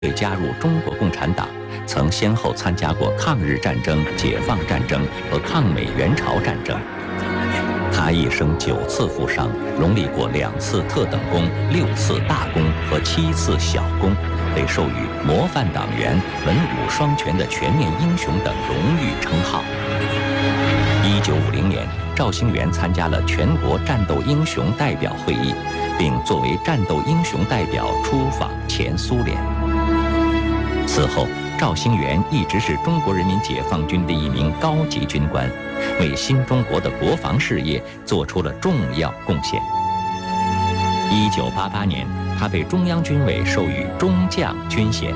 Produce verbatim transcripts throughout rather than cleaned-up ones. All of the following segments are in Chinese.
会加入中国共产党，曾先后参加过抗日战争、解放战争和抗美援朝战争。他一生九次负伤，荣立过两次特等功、六次大功和七次小功，被授予模范党员、文武双全的全面英雄等荣誉称号。一九五零年，赵兴元参加了全国战斗英雄代表会议，并作为战斗英雄代表出访前苏联。此后，赵兴元一直是中国人民解放军的一名高级军官，为新中国的国防事业做出了重要贡献。一九八八年，他被中央军委授予中将军衔。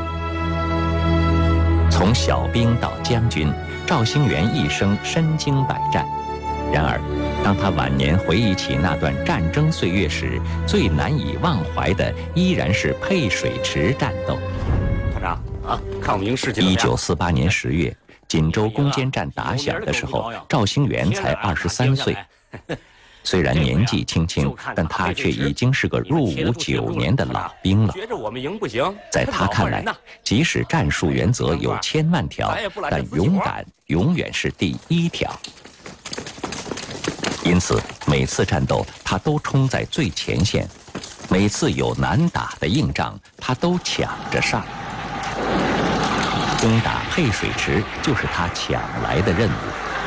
从小兵到将军，赵兴元一生身经百战。然而，当他晚年回忆起那段战争岁月时，最难以忘怀的依然是配水池战斗。 团长啊，抗明事迹。 一九四八年十月，锦州攻坚战打响的时候，赵兴元才二十三岁。虽然年纪轻轻，但他却已经是个入伍九年的老兵了。 觉着我们赢不行， 在他看来，即使战术原则有千万条，但勇敢永远是第一条。因此，每次战斗他都冲在最前线，每次有难打的硬仗，他都抢着上。攻打配水池就是他抢来的任务。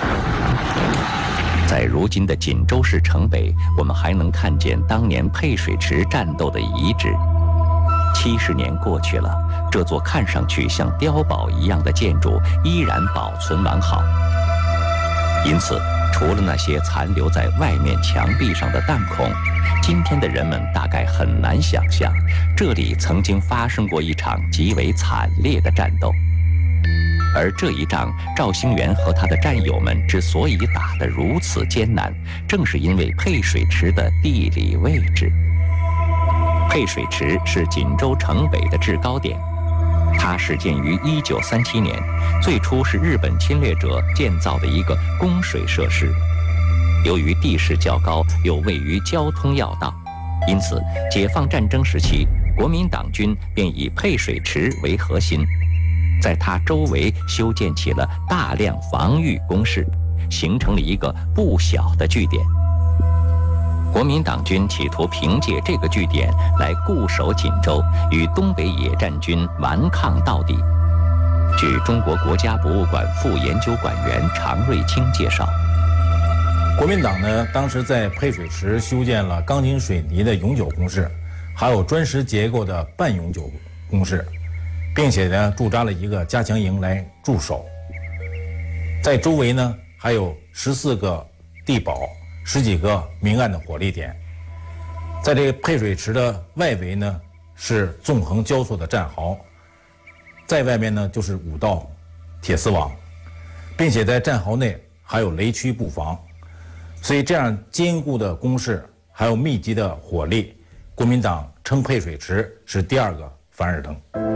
在如今的锦州市城北，我们还能看见当年配水池战斗的遗址。七十年过去了，这座看上去像碉堡一样的建筑依然保存完好。因此，除了那些残留在外面墙壁上的弹孔，今天的人们大概很难想象，这里曾经发生过一场极为惨烈的战斗。而这一仗，赵兴元和他的战友们之所以打得如此艰难，正是因为配水池的地理位置。配水池是锦州城北的制高点，它始建于一九三七年，最初是日本侵略者建造的一个供水设施。由于地势较高，又位于交通要道，因此解放战争时期，国民党军便以配水池为核心，在它周围修建起了大量防御工事，形成了一个不小的据点。国民党军企图凭借这个据点来固守锦州，与东北野战军顽抗到底。据中国国家博物馆副研究馆员常瑞清介绍， 国民党呢，当时在配水池修建了钢筋水泥的永久工事，还有砖石结构的半永久工事，并且呢驻扎了一个加强营来驻守。在周围呢还有十四个地堡，十几个明暗的火力点。在这个配水池的外围呢是纵横交错的战壕，在外面呢就是五道铁丝网，并且在战壕内还有雷区布防。所以这样坚固的工事还有密集的火力，国民党称配水池是第二个凡尔登。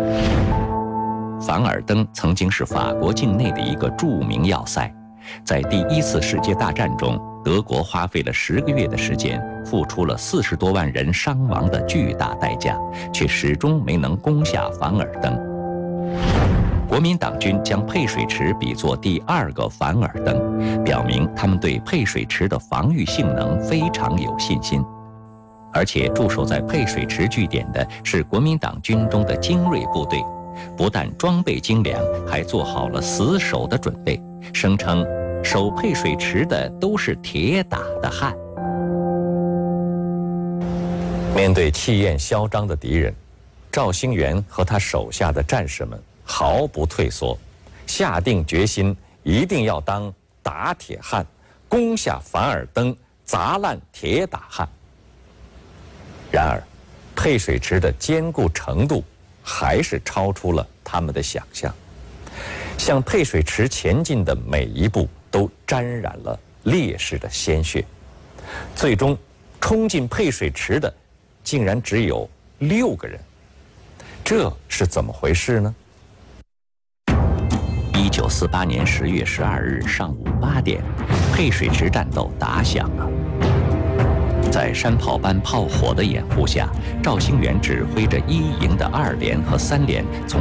凡尔登曾经是法国境内的一个著名要塞，在第一次世界大战中，德国花费了十个月的时间，付出了四十多万人伤亡的巨大代价，却始终没能攻下凡尔登。国民党军将配水池比作第二个凡尔登，表明他们对配水池的防御性能非常有信心。而且驻守在配水池据点的是国民党军中的精锐部队，不但装备精良，还做好了死守的准备，声称守配水池的都是铁打的汉。面对气焰嚣张的敌人，赵兴元和他手下的战士们毫不退缩，下定决心一定要当打铁汉，攻下凡尔登，砸烂铁打汉。然而，配水池的坚固程度还是超出了他们的想象。向配水池前进的每一步都沾染了烈士的鲜血，最终冲进配水池的竟然只有六个人，这是怎么回事呢？一九四八年十月十二日上午八点，配水池战斗打响了。 在山炮班炮火的掩护下，赵兴元指挥着一营的二连和三连从